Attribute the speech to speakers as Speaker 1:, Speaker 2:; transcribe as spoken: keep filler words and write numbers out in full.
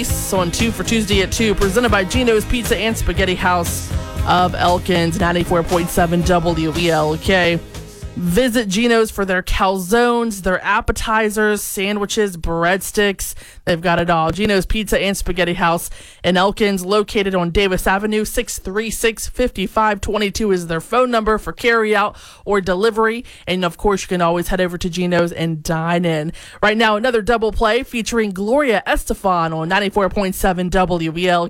Speaker 1: On two for Tuesday at two, presented by Gino's Pizza and Spaghetti House of Elkins, ninety-four point seven W E L K. Visit Gino's for their calzones, their appetizers, sandwiches, breadsticks. They've got it all. Gino's Pizza and Spaghetti House in Elkins, located on Davis Avenue. Six three six, five five two two is their phone number for carry-out or delivery. And, of course, you can always head over to Gino's and dine in. Right now, another double play featuring Gloria Estefan on ninety-four point seven W E L K.